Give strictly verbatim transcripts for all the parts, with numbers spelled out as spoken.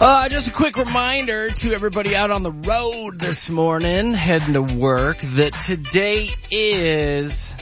Uh, just a quick reminder to everybody out on the road this morning, heading to work, that today is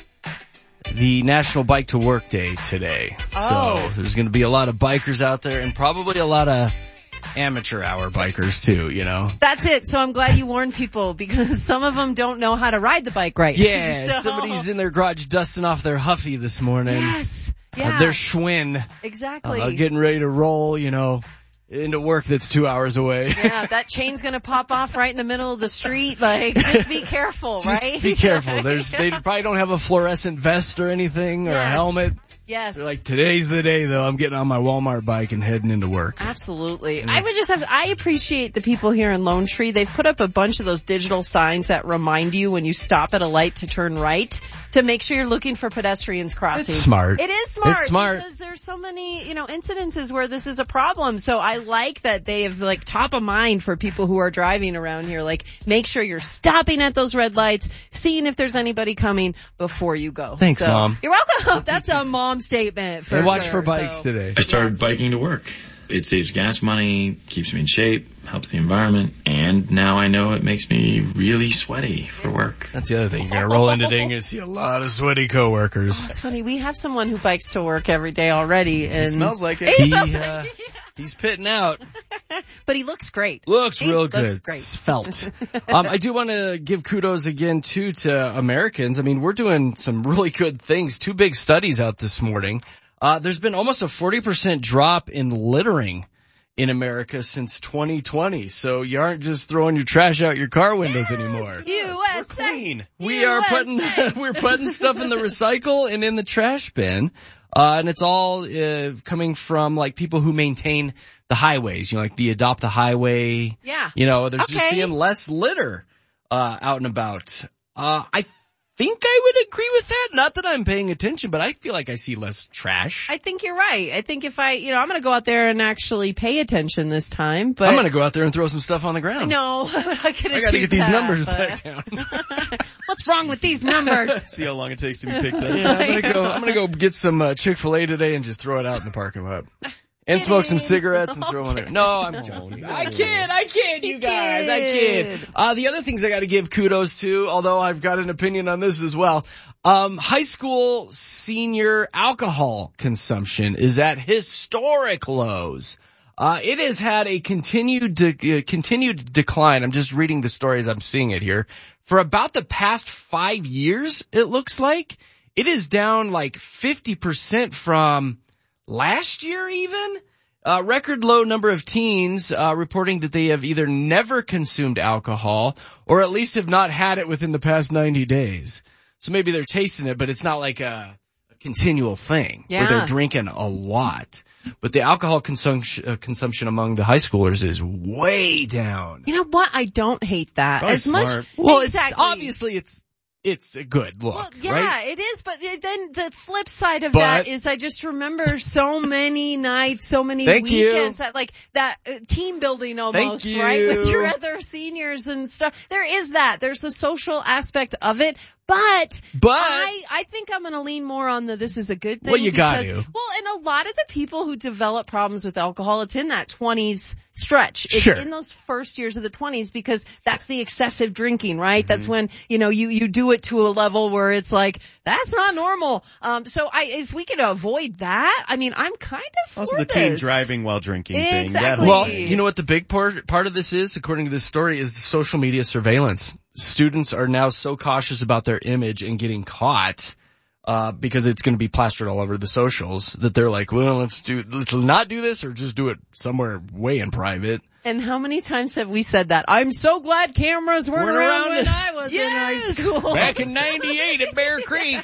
the National Bike to Work Day today. Oh. So there's going to be a lot of bikers out there and probably a lot of amateur hour bikers too, you know. That's it. So I'm glad you warned people because some of them don't know how to ride the bike right. Yeah, so. Somebody's in their garage dusting off their Huffy this morning. Yes. Yeah. Uh, their Schwinn. Exactly. Uh, getting ready to roll, you know, into work that's two hours away. Yeah, that chain's gonna pop off right in the middle of the street. Like, just be careful, right? Just be careful. There's, they probably don't have a fluorescent vest or anything or yes. a helmet. Yes. They're like, today's the day, though. I'm getting on my Walmart bike and heading into work. Absolutely. Yeah. I would just have, I appreciate the people here in Lone Tree. They've put up a bunch of those digital signs that remind you when you stop at a light to turn right to make sure you're looking for pedestrians crossing. It's smart. It is smart. It's smart. Because there's so many, you know, incidences where this is a problem. So I like that they have like top of mind for people who are driving around here. Like, make sure you're stopping at those red lights, seeing if there's anybody coming before you go. Thanks, so, Mom. You're welcome. That's a mom statement for And watch sure, for bikes so. today. I started Yes. biking to work. It saves gas money, keeps me in shape, helps the environment, and now I know it makes me really sweaty for work. That's the other thing. You're going to roll in today and you see a lot of sweaty coworkers. It's funny. We have someone who bikes to work every day already. And He smells like it. He He, smells uh, like it. he's pitting out. But he looks great. Looks He real looks good. great. Svelte. um, I do want to give kudos again, too, to Americans. I mean, we're doing some really good things. Two big studies out this morning. Uh, there's been almost a forty percent drop in littering in America since twenty twenty. So you aren't just throwing your trash out your car windows anymore. U S A. We're clean. We are putting, we're putting stuff in the recycle and in the trash bin. Uh, and it's all, uh, coming from like people who maintain the highways, you know, like the Adopt the Highway. Yeah. You know, there's just Okay. seeing less litter, uh, out and about. Uh, I think I would agree with that. Not that I'm paying attention, but I feel like I see less trash. I think you're right. I think if I, you know, I'm going to go out there and actually pay attention this time. But I'm going to go out there and throw some stuff on the ground. No, I'm not going to I got to get these that, numbers but... back down. What's wrong with these numbers? See how long it takes to be picked up. Yeah, I'm going to go, I'm going to go get some uh, Chick-fil-A today and just throw it out in the parking lot. And smoke some cigarettes and throw them in there. No, I'm joking. I kid, I kid, you guys, I kid. Uh, the other things I gotta give kudos to, although I've got an opinion on this as well. Um, high school senior alcohol consumption is at historic lows. Uh, it has had a continued, de- uh, continued decline. I'm just reading the story as I'm seeing it here. For about the past five years, it looks like. It is down like fifty percent from last year even. Uh, record low number of teens, uh, reporting that they have either never consumed alcohol or at least have not had it within the past ninety days. So maybe they're tasting it, but it's not like a, a continual thing Yeah. where they're drinking a lot. But the alcohol consumption, uh, consumption among the high schoolers is way down. You know what? I don't hate that Probably as much. smart. Well, exactly. it's obviously it's, it's a good look, Well, yeah, right? it is, but then the flip side of But- that is I just remember so many nights, so many Thank you. weekends, that like that uh, team building almost, Thank right? With you. your other seniors and stuff. There is that. There's the social aspect of it, but, But- I, I think I'm going to lean more on the this is a good thing. Well, you got because, to. Well, and a lot of the people who develop problems with alcohol, it's in that twenties stretch. It's Sure. in those first years of the twenties because that's the excessive drinking, right? Mm-hmm. That's when, you know, you, you do it to a level where it's like, that's not normal. Um, so I, if we could avoid that, I mean, I'm kind of for Also, the this. teen driving while drinking thing. That Exactly. whole Well, thing. you know what the big part part of this is, according to this story, is the social media surveillance. Students are now so cautious about their image and getting caught, uh, because it's going to be plastered all over the socials that they're like, well, let's do, let's not do this or just do it somewhere way in private. And how many times have we said that? I'm so glad cameras weren't Weren't around, around when in- I was in high Yes! school. Back in ninety-eight at Bear Creek.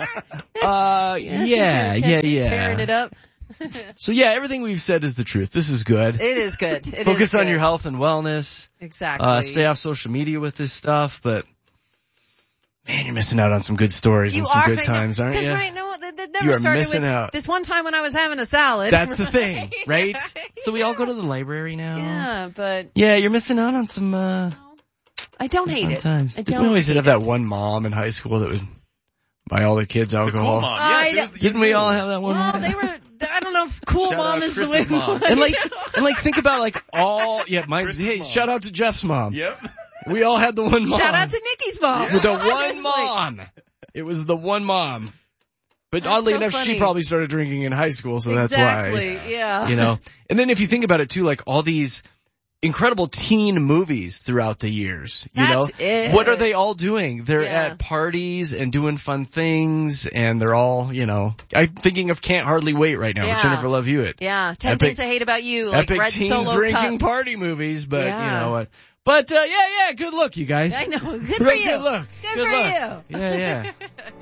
Uh, yeah, yeah, Catch me yeah. Tearing it up. So yeah, everything we've said is the truth. This is good. It is good. It Focus is on good. your health and wellness. Exactly. Uh, stay off social media with this stuff, but man, you're missing out on some good stories You and some are good right now. times, aren't That's you? right. No, that, that never You are started missing with out. this one time when I was having a salad. That's the right? thing, right? So we all go to the library now. Yeah, but Yeah, you're missing out on some, uh, I don't hate fun it. times. I Didn't don't we always hate have that it. one mom in high school that would buy all the kids the alcohol? cool mom. I Yes, it know. was, Didn't we all have that one Well, mom? they were, I don't don't know if cool Shout mom out is Chris's the way. mom. And like, and like, think about like all, yeah, my, Chris's hey, mom. shout out to Jeff's mom. Yep. We all had the one mom. Shout out to Nikki's mom. With the Honestly. one mom. It was the one mom. But That's oddly so enough, funny. she probably started drinking in high school, so Exactly. that's why. Yeah. You know. And then if you think about it too, like all these incredible teen movies throughout the years, you That's know, it. what are they all doing? They're Yeah. at parties and doing fun things, and they're all, you know, I'm thinking of Can't Hardly Wait right now Yeah. with Jennifer Love Hewitt. Yeah. Ten Epic- Things I Hate About You. Like Epic Red teen Solo drinking Cup. party movies, but Yeah. you know what? But uh, yeah, yeah, good look, you guys. I know. Good for Real you. good look. Good Good for look. you. Yeah, yeah.